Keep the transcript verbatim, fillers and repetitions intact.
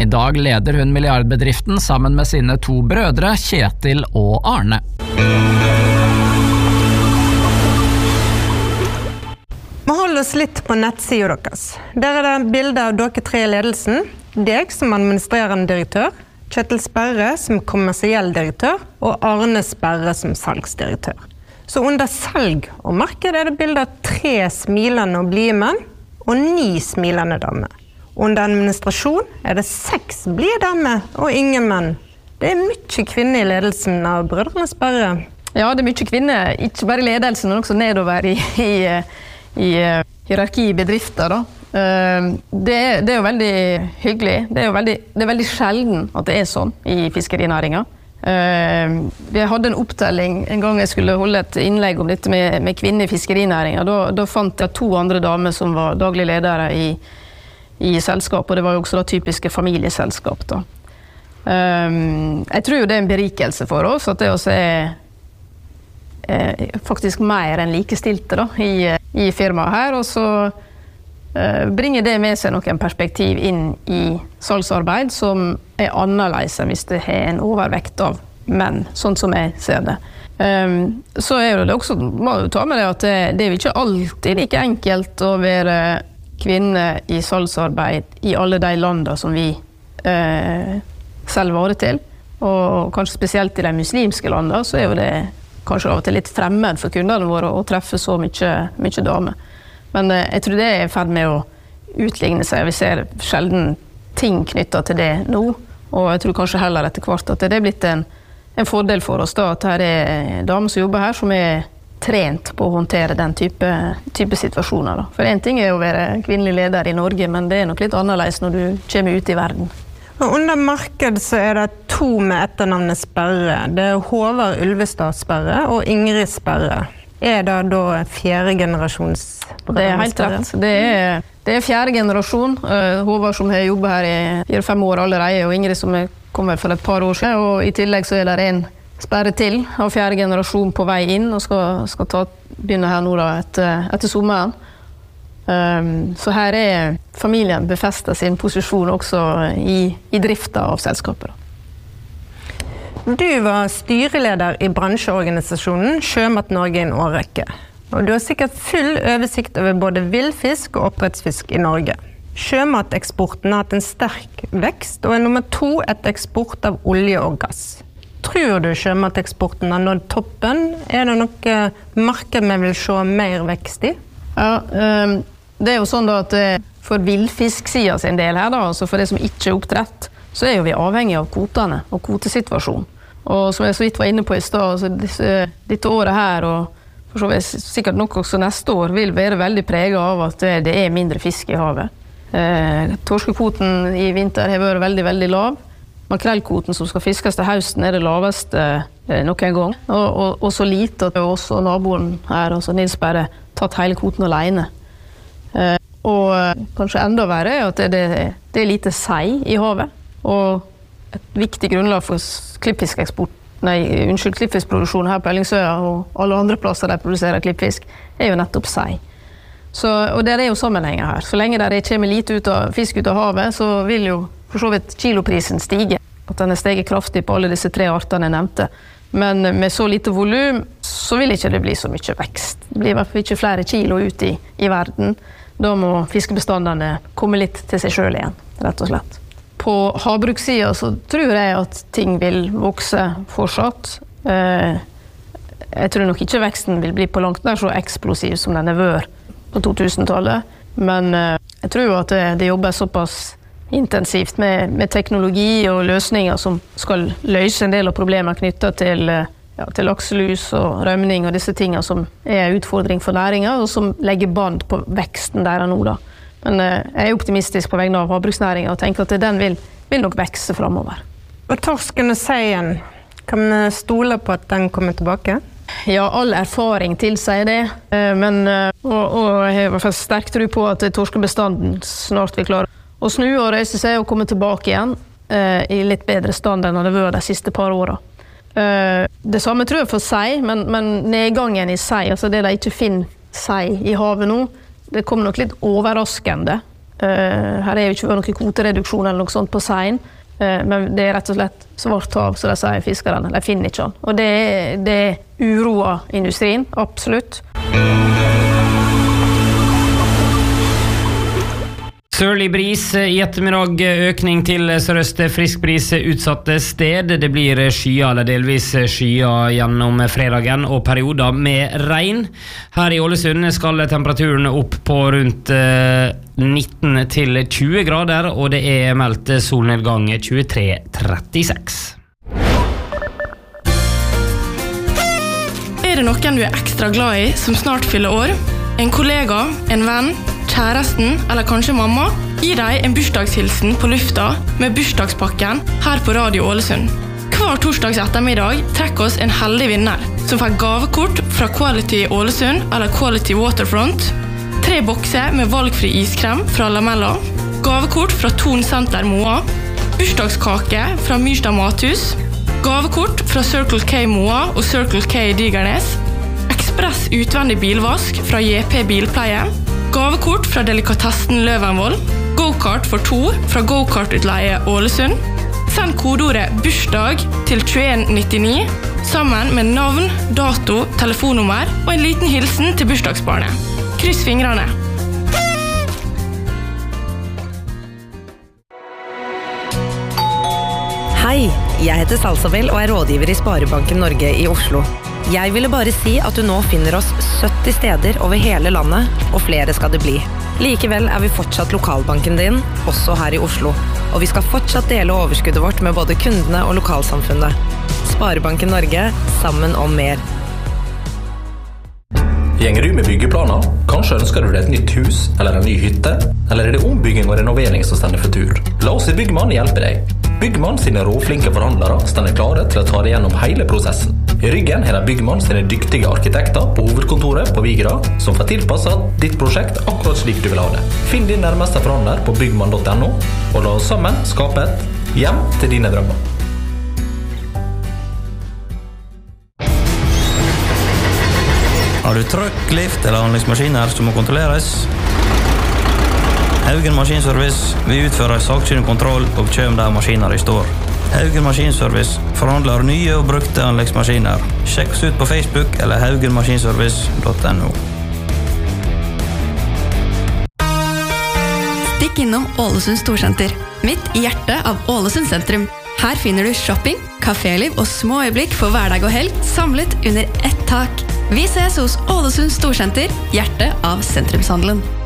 I dag leder hun milliardbedriften sammen med sine to brødre, Kjetil og Arne. Vi holder oss litt på nettsiden deres. Der er det bilder av dere tre i ledelsen, deg som administrerende direktør, Kjetil Sperre som kommersiell direktør og Arne Sperre som salgsdirektør. Så under salg og marked er det bilder av tre smilende og blide menn og ni smilende damer. Under administrasjon er det seks blide damer og ingen menn. Det er mye kvinner i ledelsen av brødrene Sperre. Ja, det er mye kvinner, ikke bare i ledelsen, men også nedover i, i, i hierarki i bedrifter. Da. Det, er, det er jo veldig hyggelig. Det er jo veldig, det er veldig sjelden at det er sånn i fiskerinæringen. Uh, vi hadde en opptelling en gang jeg skulle holde et innlegg om dette med, med kvinner i fiskerinæringen. Da, da fant jeg to andre damer som var daglig ledere i, i selskap, og det var jo også da typiske familieselskap. Da. Um, jeg tror jo det er en berikelse for oss at det også er eh, faktisk mer enn likestilte da, i, i firmaet her, og så uh, bringer det med seg noen perspektiv inn i salgsarbeid som er annerledes enn hvis det har en overvekt av menn, sånn som jeg ser det. Um, så er det også, må du ta med det at det, det er jo ikke alltid like enkelt å være kvinne i salgsarbeid i alle de landene som vi uh, selv varer til. Og kanskje spesielt i de muslimske landene så er jo det kanskje av og til litt fremmed for kundene våre å treffe så mye, mye damer. Men uh, jeg tror det er i ferd med å utligne seg. Vi ser sjelden ting knyttet til det nå. Og jeg tror kanskje heller etter hvert at det er blitt en, en fordel for oss da, at her er damer som jobber her som er trent på å håndtere den type, type situasjoner. Da. For en ting er å være kvinnelig leder i Norge, men det er nok litt annerledes når du kommer ut i verden. Og under marked så er det to med etternavnet Sperre. Det er Håvard Ulvestad Sperre og Ingrid Sperre. Er det da fjerde generasjons? Det er helt rett. Det er, det er fjerde generasjon. Uh, Håvard som har jobbet her i fire-fem år allerede, og Ingrid som kommer for et par år siden. Og i tillegg så er det en Sperre til av fjerde generasjon på vei inn, og skal, skal ta, begynne her nå da etter, etter sommeren. Um, så her er familien befestet sin posisjon også i, i driften av selskapet. Du var styreleder i bransjeorganisasjonen Sjømat Norge i en årrekke. Og du har sikkert full oversikt over både villfisk og oppdrettsfisk i Norge. Sjømateksporten har hatt en sterk vekst, og er nummer to etter eksport av olje og gass. Tror du sjømateksporten har nådd toppen? Er det noe marked vi vil se mer vekst i? Ja, um, det er jo sånn da at for villfisksiden sin del her da, altså for det som ikke er oppdrett, så er jo vi avhengig av kvotene og kvotesituasjonen. Og som jeg så vidt var inne på i stad, så disse, dette året her, og for så vidt sikkert nok også neste år, vil være veldig preget av at det, det er mindre fisk i havet. Eh, torskekvoten i vinter har vært veldig, veldig lav. Makrellkvoten som skal fiskes til høsten er det laveste eh, noen gang. Og, og, og så lite at også naboen her, altså Nils Sperre, tatt hele kvoten alene. Eh, og kanskje enda verre er at det, det, det er lite sei i havet. Og et viktig grunnlag for klippfiskeksport, nei, unnskyld, klippfiskproduksjon her på Ellingsøya og alle andre plasser der produserer klippfisk, er jo nettopp sei. Så, og det er jo sammenhenger her. Så lenge det kommer lite ut av, fisk ut av havet, så vil jo for så vidt kiloprisen stige. At den er steget kraftig på alle disse tre artene jeg nevnte. Men med så lite volum, så vil ikke det bli så mye vekst. Det blir i hvert fall ikke flere kilo ut i, i verden. Da må fiskebestandene komme litt til seg selv igjen, rett og slett. På havbrukssiden så tror jeg at ting vil vokse fortsatt. Jeg tror nok ikke veksten vil bli på langt nær så eksplosiv som den er vært på to tusen-tallet. Men jeg tror at det, det jobbes såpass intensivt med, med teknologi og løsninger som skal løse en del av problemer knyttet til, ja, til lakselus og rømning og disse tingene som er en utfordring for næringen, og som legger band på veksten der nå da. Men jeg er optimistisk på vegne av havbruksnæringen og tenker at den vil, vil nok vekse fremover. Og torsken og seien, kan vi stole på at den kommer tilbake? Ja, all erfaring tilsier det. Men, og, og jeg har i hvert fall sterkt tro på at torskebestanden snart vil klare å snu og røyse seg og komme tilbake igjen i litt bedre stand enn det var de siste par årene. Det samme tror jeg for sei, men, men nedgangen i sei, altså det de ikke finner sei i havet nå, det kom nok litt overraskende Her er jo ikke noen kvotereduksjon eller noe sånt på seien, men det er rett og slett svart hav, så de sier fiskerne. De finner ikke den. Og det, det uroer industrien, absolutt. Sørlig bris I ettermiddag, økning til sørøst frisk bris utsatte sted. Det blir skyer eller delvis skyer gjennom fredagen og perioder med regn. Her I Ålesund skal temperaturen opp på rundt nitten til tjue grader, og det er meldt solnedgang tjuetre trettiseks. Er det noen du er ekstra glad I som snart fyller år? En kollega, en venn, kjæresten eller kanskje mamma? Gi deg en bursdagshilsen på lufta med bursdagspakken her på Radio Ålesund. Hver torsdags ettermiddag trekker oss en heldig vinner som får gavekort fra Quality Ålesund eller Quality Waterfront, tre bokser med valgfri iskrem fra Lamella, gavekort fra Thon Center Moa, bursdagskake fra Myrstad Mathus, gavekort fra Circle K Moa og Circle K Digernes, ekspress utvendig bilvask fra J P Bilpleie, gavekort fra Delikatessen Løvenvoll, go-kart for to fra Go-kart-utleie Ålesund. Send kodeordet bursdag til tjueen nittini sammen med navn, dato, telefonnummer og en liten hilsen til bursdagsbarnet. Kryss fingrene! Hei, jeg heter Salsabel og er rådgiver I Sparebanken Norge I Oslo. Jeg ville bare si at du nå finner oss sytti steder over hele landet, og flere skal det bli. Likevel er vi fortsatt lokalbanken din, også her I Oslo, og vi skal fortsatt dele overskuddet vårt med både kundene og lokalsamfunnet. Sparebanken Norge, sammen om mer. Gjenger du med byggeplaner? Kanskje ønsker du deg et nytt hus eller en ny hytte? Eller er det ombygging og renovering som stender for tur? La oss I Byggmann hjelpe deg. Byggmann sine råflinke forhandlere stender klare til å ta deg gjennom hele prosessen. I ryggen er det Byggmann sine dyktige arkitekter på hovedkontoret på Vigra som får tilpasset ditt prosjekt akkurat slik du vil ha det. Finn din nærmeste forhandler på byggmann punktum no og la oss sammen skape et hjem til dine drømmer. Har du trøkk, lift eller anleggsmaskiner som må kontrolleres? Haugen Maskinservice vil utføre sakkyndig kontroll og kjøp der maskiner I står. Haugen Maskinservice forhandler nye og brukte anleggsmaskiner. Sjekk oss ut på Facebook eller haugen maskinservice punktum no. Stikk innom Ålesund Storsenter, midt I hjertet av Ålesund sentrum. Her finner du shopping, kaféliv og små øyeblikk for hverdag og helg samlet under ett tak. Vi ses hos Ålesund Storsenter, hjertet av sentrumshandelen.